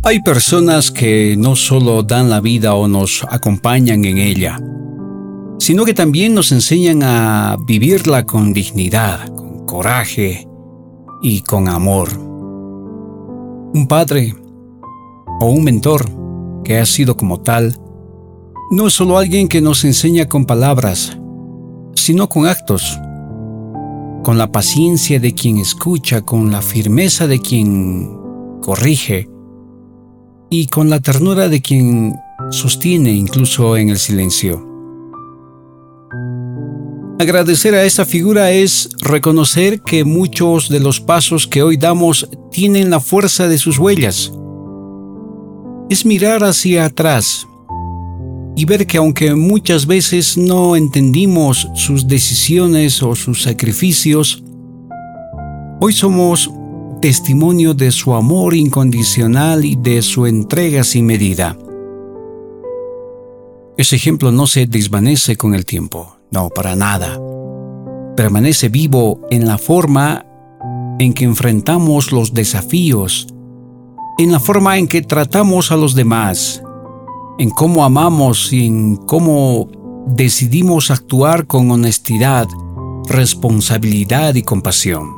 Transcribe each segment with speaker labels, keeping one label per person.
Speaker 1: Hay personas que no solo dan la vida o nos acompañan en ella, sino que también nos enseñan a vivirla con dignidad, con coraje y con amor. Un padre o un mentor que ha sido como tal, no es solo alguien que nos enseña con palabras, sino con actos, con la paciencia de quien escucha, con la firmeza de quien corrige y con la ternura de quien sostiene incluso en el silencio. Agradecer a esta figura es reconocer que muchos de los pasos que hoy damos tienen la fuerza de sus huellas. Es mirar hacia atrás y ver que aunque muchas veces no entendimos sus decisiones o sus sacrificios, hoy somos testimonio de su amor incondicional y de su entrega sin medida. Ese ejemplo no se desvanece con el tiempo, no, para nada. Permanece vivo en la forma en que enfrentamos los desafíos, en la forma en que tratamos a los demás, en cómo amamos y en cómo decidimos actuar con honestidad, responsabilidad y compasión.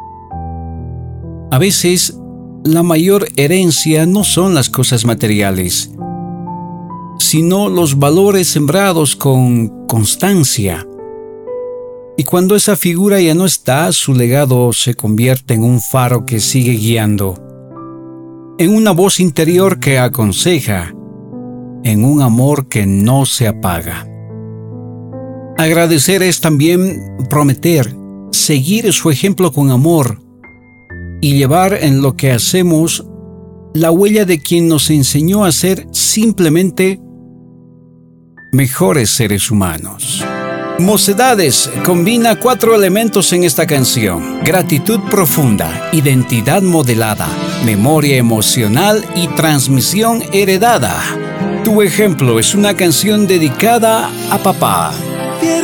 Speaker 1: A veces, la mayor herencia no son las cosas materiales, sino los valores sembrados con constancia. Y cuando esa figura ya no está, su legado se convierte en un faro que sigue guiando, en una voz interior que aconseja, en un amor que no se apaga. Agradecer es también prometer, seguir su ejemplo con amor y llevar en lo que hacemos la huella de quien nos enseñó a ser simplemente mejores seres humanos. Mocedades combina 4 elementos en esta canción: gratitud profunda, identidad modelada, memoria emocional y transmisión heredada. Tu ejemplo es una canción dedicada a papá.